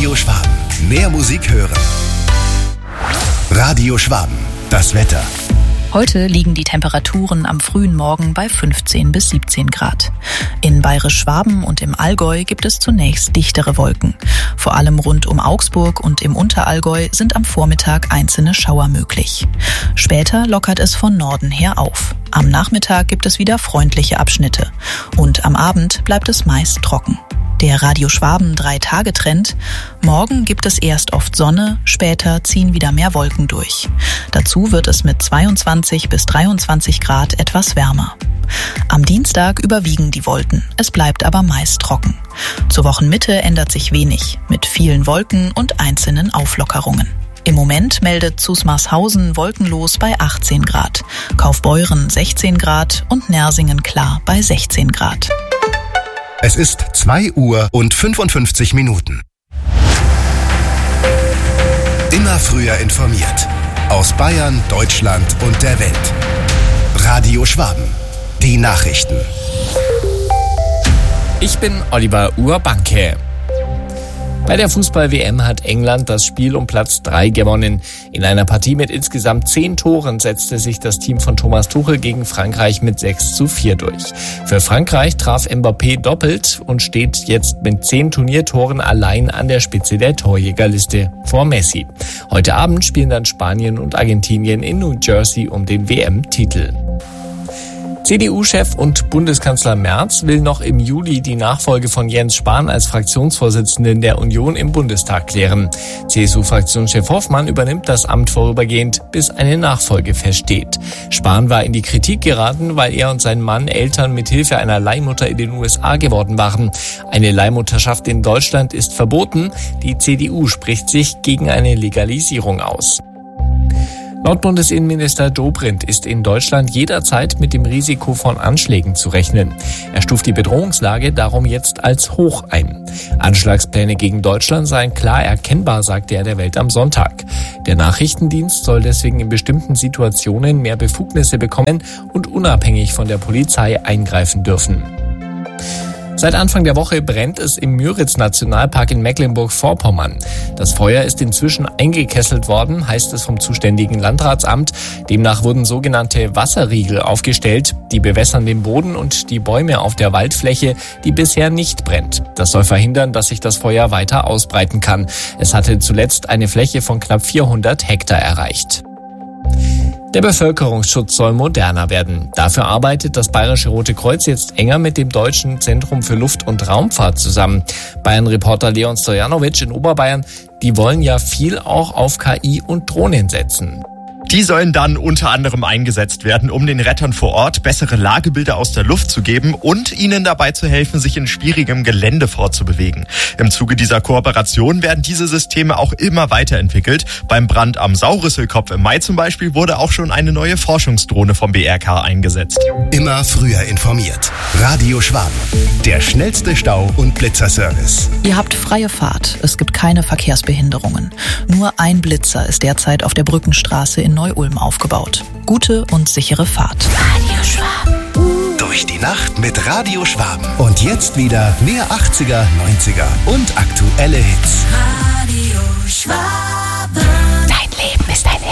Radio Schwaben. Mehr Musik hören. Radio Schwaben. Das Wetter. Heute liegen die Temperaturen am frühen Morgen bei 15 bis 17 Grad. In Bayerisch-Schwaben und im Allgäu gibt es zunächst dichtere Wolken. Vor allem rund um Augsburg und im Unterallgäu sind am Vormittag einzelne Schauer möglich. Später lockert es von Norden her auf. Am Nachmittag gibt es wieder freundliche Abschnitte. Und am Abend bleibt es meist trocken. Der Radio Schwaben 3-Tage-Trend. Morgen gibt es erst oft Sonne, später ziehen wieder mehr Wolken durch. Dazu wird es mit 22 bis 23 Grad etwas wärmer. Am Dienstag überwiegen die Wolken, es bleibt aber meist trocken. Zur Wochenmitte ändert sich wenig, mit vielen Wolken und einzelnen Auflockerungen. Im Moment meldet Zusmarshausen wolkenlos bei 18 Grad, Kaufbeuren 16 Grad und Nersingen klar bei 16 Grad. Es ist 2 Uhr und 55 Minuten. Immer früher informiert. Aus Bayern, Deutschland und der Welt. Radio Schwaben. Die Nachrichten. Ich bin Oliver Urbanke. Bei der Fußball-WM hat England das Spiel um Platz 3 gewonnen. In einer Partie mit insgesamt 10 Toren setzte sich das Team von Thomas Tuchel gegen Frankreich mit 6:4 durch. Für Frankreich traf Mbappé doppelt und steht jetzt mit 10 Turniertoren allein an der Spitze der Torjägerliste vor Messi. Heute Abend spielen dann Spanien und Argentinien in New Jersey um den WM-Titel. CDU-Chef und Bundeskanzler Merz will noch im Juli die Nachfolge von Jens Spahn als Fraktionsvorsitzenden der Union im Bundestag klären. CSU-Fraktionschef Hoffmann übernimmt das Amt vorübergehend, bis eine Nachfolge feststeht. Spahn war in die Kritik geraten, weil er und sein Mann Eltern mithilfe einer Leihmutter in den USA geworden waren. Eine Leihmutterschaft in Deutschland ist verboten. Die CDU spricht sich gegen eine Legalisierung aus. Laut Bundesinnenminister Dobrindt ist in Deutschland jederzeit mit dem Risiko von Anschlägen zu rechnen. Er stuft die Bedrohungslage darum jetzt als hoch ein. Anschlagspläne gegen Deutschland seien klar erkennbar, sagte er der Welt am Sonntag. Der Nachrichtendienst soll deswegen in bestimmten Situationen mehr Befugnisse bekommen und unabhängig von der Polizei eingreifen dürfen. Seit Anfang der Woche brennt es im Müritz-Nationalpark in Mecklenburg-Vorpommern. Das Feuer ist inzwischen eingekesselt worden, heißt es vom zuständigen Landratsamt. Demnach wurden sogenannte Wasserriegel aufgestellt. Die bewässern den Boden und die Bäume auf der Waldfläche, die bisher nicht brennt. Das soll verhindern, dass sich das Feuer weiter ausbreiten kann. Es hatte zuletzt eine Fläche von knapp 400 Hektar erreicht. Der Bevölkerungsschutz soll moderner werden. Dafür arbeitet das Bayerische Rote Kreuz jetzt enger mit dem Deutschen Zentrum für Luft- und Raumfahrt zusammen. Bayern-Reporter Leon Stojanovic in Oberbayern, die wollen ja viel auch auf KI und Drohnen setzen. Die sollen dann unter anderem eingesetzt werden, um den Rettern vor Ort bessere Lagebilder aus der Luft zu geben und ihnen dabei zu helfen, sich in schwierigem Gelände fortzubewegen. Im Zuge dieser Kooperation werden diese Systeme auch immer weiterentwickelt. Beim Brand am Saurüsselkopf im Mai zum Beispiel wurde auch schon eine neue Forschungsdrohne vom BRK eingesetzt. Immer früher informiert. Radio Schwaben. Der schnellste Stau- und Blitzerservice. Ihr habt freie Fahrt, es gibt keine Verkehrsbehinderungen. Nur ein Blitzer ist derzeit auf der Brückenstraße in Neu-Ulm aufgebaut. Gute und sichere Fahrt. Radio Schwaben. Durch die Nacht mit Radio Schwaben. Und jetzt wieder mehr 80er, 90er und aktuelle Hits. Radio Schwaben.